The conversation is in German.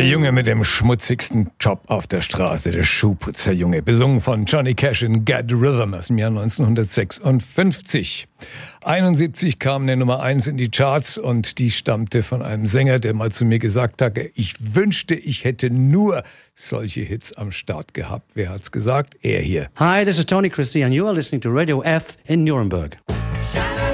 Junge mit dem schmutzigsten Job auf der Straße, der Schuhputzerjunge, besungen von Johnny Cash in Get Rhythm aus dem Jahr 1956. 71 kam der Nummer 1 in die Charts und die stammte von einem Sänger, der mal zu mir gesagt hatte, ich wünschte, ich hätte nur solche Hits am Start gehabt. Wer hat's gesagt? Er hier. Hi, this is Tony Christie and you are listening to Radio F in Nuremberg.